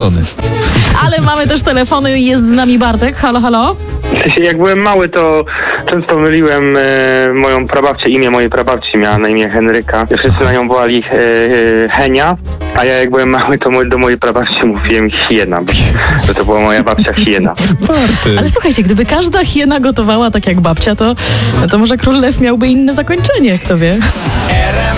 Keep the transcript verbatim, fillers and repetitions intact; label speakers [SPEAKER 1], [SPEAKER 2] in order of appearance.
[SPEAKER 1] telefony.
[SPEAKER 2] Ale mamy też telefony i jest z nami Bartek. Halo, halo?
[SPEAKER 3] W sensie, jak byłem mały, to często myliłem e, moją prababcię, imię mojej prababci miała na imię Henryka. Wszyscy na nią wołali e, e, Henia, a ja jak byłem mały, to mo- do mojej prababci mówiłem Hiena, bo to, to była moja babcia Hiena.
[SPEAKER 1] Bartek.
[SPEAKER 2] Ale słuchajcie, gdyby każda hiena gotowała tak jak babcia, to, to może Król Lew miałby inne zakończenie, kto wie?